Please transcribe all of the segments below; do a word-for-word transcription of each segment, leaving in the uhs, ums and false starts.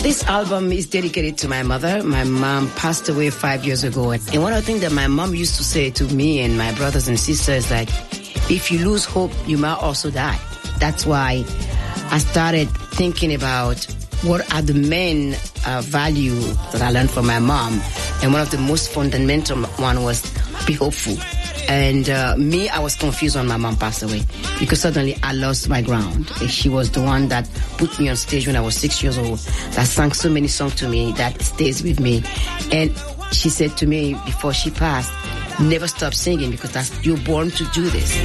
This album is dedicated to my mother. My mom passed away five years ago. And one of the things that my mom used to say to me and my brothers and sisters is like, if you lose hope, you might also die. That's why I started thinking about what are the main uh, value that I learned from my mom. And one of the most fundamental one was be hopeful. And uh, me, I was confused when my mom passed away because suddenly I lost my ground. She was the one that put me on stage when I was six years old, that sang so many songs to me that stays with me. And she said to me before she passed, never stop singing because that's, you're born to do this.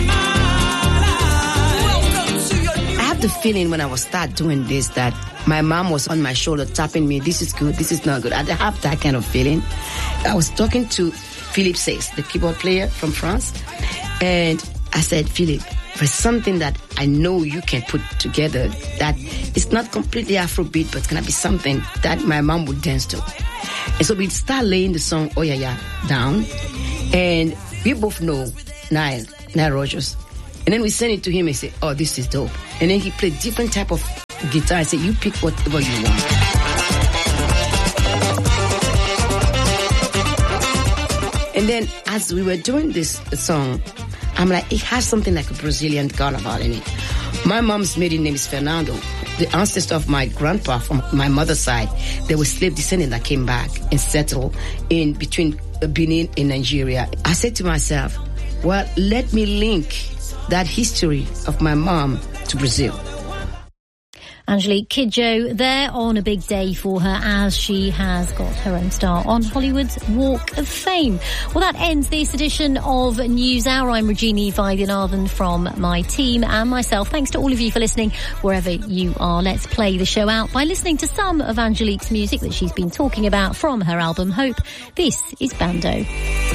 I have the feeling when I was start doing this that my mom was on my shoulder tapping me, this is good, this is not good. I didn't have that kind of feeling. I was talking to Philippe Says, the keyboard player from France. And I said, Philippe, there's something that I know you can put together that it's not completely Afrobeat, but it's going to be something that my mom would dance to. And so we start laying the song Oh Yeah Yeah down. And we both know Nile, Nile Rodgers. And then we send it to him and say, oh, this is dope. And then he played different type of guitar. I said, you pick whatever you want. And then as we were doing this song, I'm like, it has something like a Brazilian carnival in it. My mom's maiden name is Fernando. The ancestor of my grandpa from my mother's side, they were slave descendants that came back and settled in between Benin and Nigeria. I said to myself, well, let me link that history of my mom to Brazil. Angelique Kidjo there on a big day for her as she has got her own star on Hollywood's Walk of Fame. Well, that ends this edition of News Hour. I'm Regina Vaidyanathan from my team and myself. Thanks to all of you for listening wherever you are. Let's play the show out by listening to some of Angelique's music that she's been talking about from her album Hope. This is Bando.